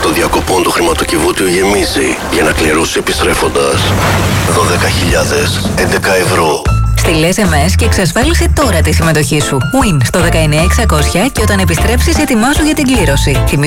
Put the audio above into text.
των διακοπών του χρηματοκιβώτιου γεμίζει για να κληρώσεις επιστρέφοντας 12.011 ευρώ. Στείλε SMS και εξασφάλισε τώρα τη συμμετοχή σου. Win στο 19600 και όταν επιστρέψεις ετοιμάσου για την κλήρωση.